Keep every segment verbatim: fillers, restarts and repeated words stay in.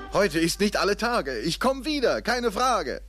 Heute ist nicht alle Tage. Ich komme wieder, keine Frage.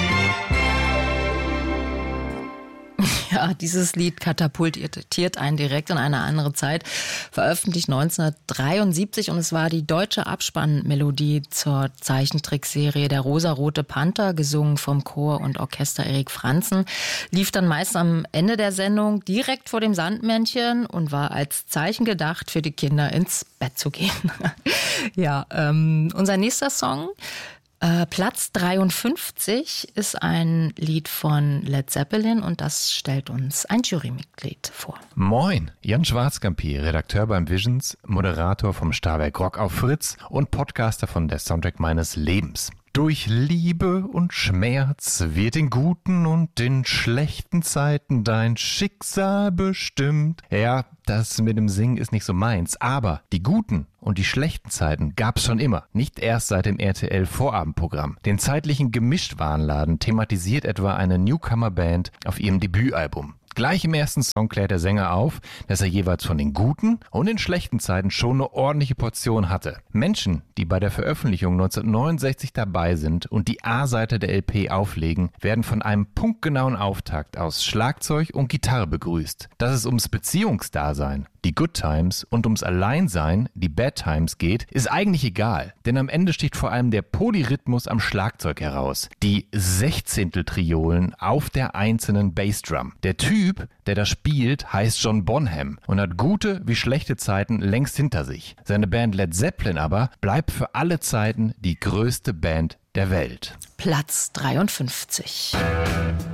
Ja, dieses Lied katapultiert einen direkt in eine andere Zeit. Veröffentlicht neunzehnhundertdreiundsiebzig und es war die deutsche Abspannmelodie zur Zeichentrickserie Der rosarote Panther, gesungen vom Chor und Orchester Erik Franzen. Lief dann meist am Ende der Sendung direkt vor dem Sandmännchen und war als Zeichen gedacht, für die Kinder ins Bett zu gehen. Ja, ähm, unser nächster Song, Äh, Platz dreiundfünfzig, ist ein Lied von Led Zeppelin und das stellt uns ein Jurymitglied vor. Moin, Jan Schwarzkampi, Redakteur beim Visions, Moderator vom Starwerk Rock auf Fritz und Podcaster von Der Soundtrack meines Lebens. Durch Liebe und Schmerz wird in guten und in schlechten Zeiten dein Schicksal bestimmt. Ja, das mit dem Singen ist nicht so meins, aber die guten und die schlechten Zeiten gab's schon immer. Nicht erst seit dem R T L-Vorabendprogramm. Den zeitlichen Gemischtwarenladen thematisiert etwa eine Newcomer-Band auf ihrem Debütalbum. Gleich im ersten Song klärt der Sänger auf, dass er jeweils von den guten und den schlechten Zeiten schon eine ordentliche Portion hatte. Menschen, die bei der Veröffentlichung neunzehnhundertneunundsechzig dabei sind und die A-Seite der L P auflegen, werden von einem punktgenauen Auftakt aus Schlagzeug und Gitarre begrüßt. Dass es ums Beziehungsdasein, die Good Times, und ums Alleinsein, die Bad Times geht, ist eigentlich egal, denn am Ende sticht vor allem der Polyrhythmus am Schlagzeug heraus. Die Sechzehnteltriolen auf der einzelnen Bassdrum. Der Typ, der das spielt, heißt John Bonham und hat gute wie schlechte Zeiten längst hinter sich. Seine Band Led Zeppelin aber bleibt für alle Zeiten die größte Band der Welt. Platz dreiundfünfzig.